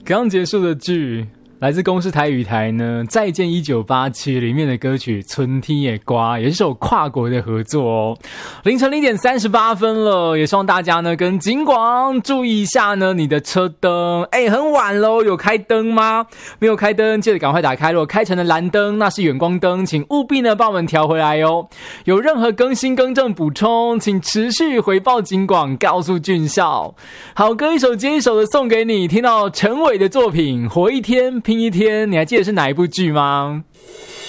刚结束的剧来自公视台语台呢，再见1987里面的歌曲《春天的歌》也是首跨国的合作哦。凌晨0点38分了，也希望大家呢跟警广注意一下呢你的车灯，很晚咯，有开灯吗？没有开灯，记得赶快打开。如果开成了蓝灯，那是远光灯，请务必呢帮我们调回来哦。有任何更新更正补充，请持续回报警广，告诉俊孝。好歌一首接一首的送给你，听到陈伟的作品《活一天拼一天》，你还记得是哪一部剧吗？